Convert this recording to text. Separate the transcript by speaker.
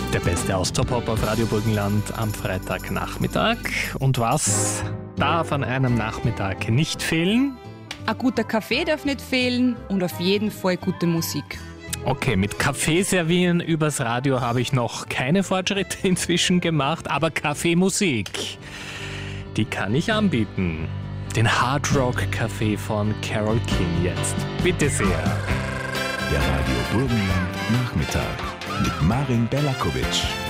Speaker 1: Der beste Austropop auf Radio Burgenland am Freitagnachmittag. Und was darf an einem Nachmittag nicht fehlen?
Speaker 2: Ein guter Kaffee darf nicht fehlen und auf jeden Fall gute Musik.
Speaker 1: Okay, mit Kaffee servieren übers Radio habe ich noch keine Fortschritte inzwischen gemacht, aber Kaffeemusik, die kann ich anbieten. Den Hard Rock Kaffee von Carole King jetzt. Bitte sehr.
Speaker 3: Der Radio Burgenland Nachmittag mit Marin Belakovic.